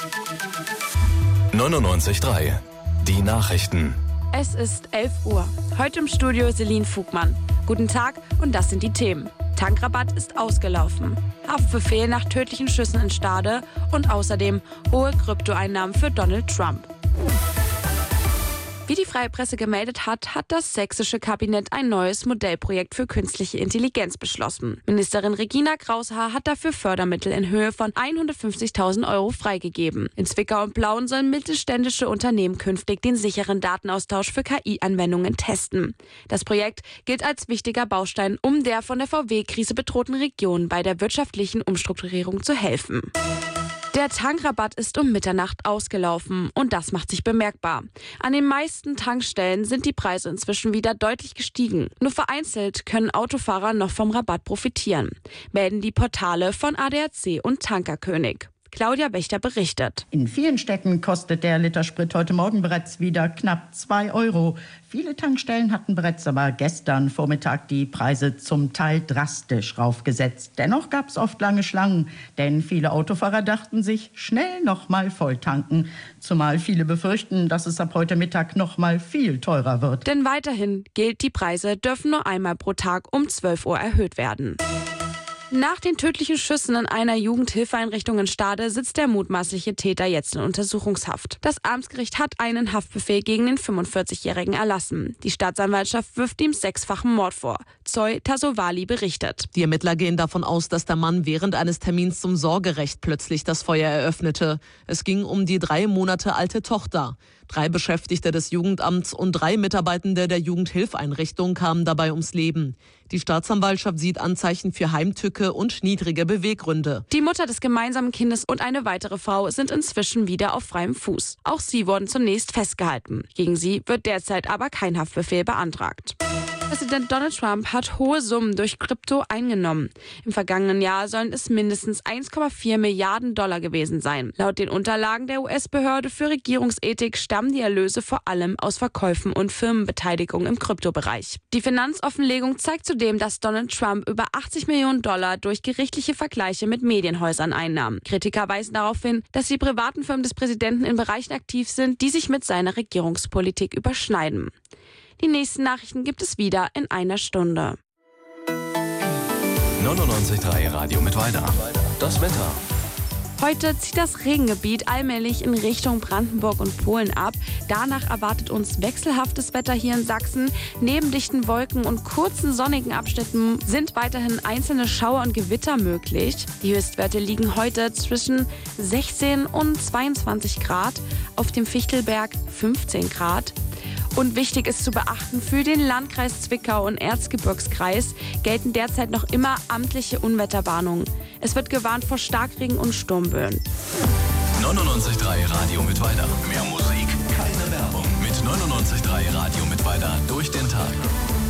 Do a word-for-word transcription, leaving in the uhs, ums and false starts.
neunundneunzig Komma drei. Die Nachrichten. Es ist elf Uhr. Heute im Studio Selin Fugmann. Guten Tag und das sind die Themen. Tankrabatt ist ausgelaufen. Haftbefehl nach tödlichen Schüssen in Stade und außerdem hohe Kryptoeinnahmen für Donald Trump. Wie die Freie Presse gemeldet hat, hat das sächsische Kabinett ein neues Modellprojekt für künstliche Intelligenz beschlossen. Ministerin Regina Kraushaar hat dafür Fördermittel in Höhe von hundertfünfzigtausend Euro freigegeben. In Zwickau und Plauen sollen mittelständische Unternehmen künftig den sicheren Datenaustausch für K I-Anwendungen testen. Das Projekt gilt als wichtiger Baustein, um der von der V W-Krise bedrohten Region bei der wirtschaftlichen Umstrukturierung zu helfen. Der Tankrabatt ist um Mitternacht ausgelaufen und das macht sich bemerkbar. An den meisten Tankstellen sind die Preise inzwischen wieder deutlich gestiegen. Nur vereinzelt können Autofahrer noch vom Rabatt profitieren, melden die Portale von A D A C und Tankerkönig. Claudia Wächter berichtet. In vielen Städten kostet der Liter Sprit heute Morgen bereits wieder knapp zwei Euro. Viele Tankstellen hatten bereits aber gestern Vormittag die Preise zum Teil drastisch raufgesetzt. Dennoch gab es oft lange Schlangen, denn viele Autofahrer dachten sich, schnell noch mal voll tanken. Zumal viele befürchten, dass es ab heute Mittag noch mal viel teurer wird. Denn weiterhin gilt, die Preise dürfen nur einmal pro Tag um zwölf Uhr erhöht werden. Nach den tödlichen Schüssen in einer Jugendhilfeeinrichtung in Stade sitzt der mutmaßliche Täter jetzt in Untersuchungshaft. Das Amtsgericht hat einen Haftbefehl gegen den fünfundvierzigjährigen erlassen. Die Staatsanwaltschaft wirft ihm sechsfachen Mord vor. Zoe Tasovali berichtet. Die Ermittler gehen davon aus, dass der Mann während eines Termins zum Sorgerecht plötzlich das Feuer eröffnete. Es ging um die drei Monate alte Tochter. Drei Beschäftigte des Jugendamts und drei Mitarbeitende der Jugendhilfeinrichtung kamen dabei ums Leben. Die Staatsanwaltschaft sieht Anzeichen für Heimtücke und niedrige Beweggründe. Die Mutter des gemeinsamen Kindes und eine weitere Frau sind inzwischen wieder auf freiem Fuß. Auch sie wurden zunächst festgehalten. Gegen sie wird derzeit aber kein Haftbefehl beantragt. Präsident Donald Trump hat hohe Summen durch Krypto eingenommen. Im vergangenen Jahr sollen es mindestens eins Komma vier Milliarden Dollar gewesen sein. Laut den Unterlagen der U S-Behörde für Regierungsethik stammen die Erlöse vor allem aus Verkäufen und Firmenbeteiligung im Kryptobereich. Die Finanzoffenlegung zeigt zudem, dass Donald Trump über achtzig Millionen Dollar durch gerichtliche Vergleiche mit Medienhäusern einnahm. Kritiker weisen darauf hin, dass die privaten Firmen des Präsidenten in Bereichen aktiv sind, die sich mit seiner Regierungspolitik überschneiden. Die nächsten Nachrichten gibt es wieder in einer Stunde. neunundneunzig Komma drei Radio Mittweida. Das Wetter. Heute zieht das Regengebiet allmählich in Richtung Brandenburg und Polen ab. Danach erwartet uns wechselhaftes Wetter hier in Sachsen. Neben dichten Wolken und kurzen sonnigen Abschnitten sind weiterhin einzelne Schauer und Gewitter möglich. Die Höchstwerte liegen heute zwischen sechzehn und zweiundzwanzig Grad, auf dem Fichtelberg fünfzehn Grad. Und wichtig ist zu beachten, für den Landkreis Zwickau und Erzgebirgskreis gelten derzeit noch immer amtliche Unwetterwarnungen. Es wird gewarnt vor Starkregen und Sturmböen. neunundneunzig Komma drei Radio Mittweida. Mehr Musik, keine Werbung. Mit neunundneunzig Komma drei Radio Mittweida durch den Tag.